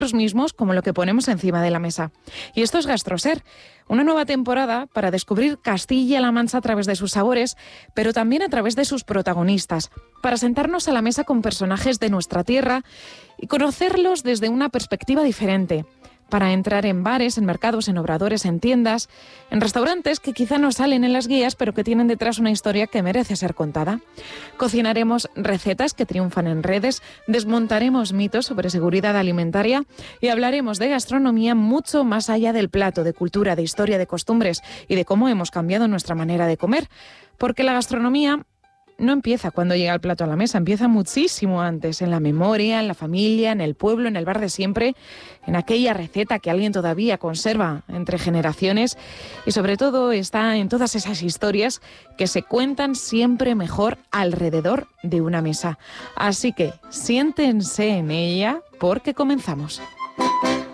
mismos como lo que ponemos encima de la mesa. Y esto es GastroSer, una nueva temporada para descubrir Castilla-La Mancha a través de sus sabores, pero también a través de sus protagonistas, para sentarnos a la mesa con personajes de nuestra tierra y conocerlos desde una perspectiva diferente, para entrar en bares, en mercados, en obradores, en tiendas, en restaurantes que quizá no salen en las guías, pero que tienen detrás una historia que merece ser contada. Cocinaremos recetas que triunfan en redes, desmontaremos mitos sobre seguridad alimentaria y hablaremos de gastronomía mucho más allá del plato, de cultura, de historia, de costumbres y de cómo hemos cambiado nuestra manera de comer. Porque la gastronomía no empieza cuando llega el plato a la mesa, empieza muchísimo antes, en la memoria, en la familia, en el pueblo, en el bar de siempre, en aquella receta que alguien todavía conserva entre generaciones y sobre todo está en todas esas historias que se cuentan siempre mejor alrededor de una mesa. Así que siéntense en ella porque comenzamos.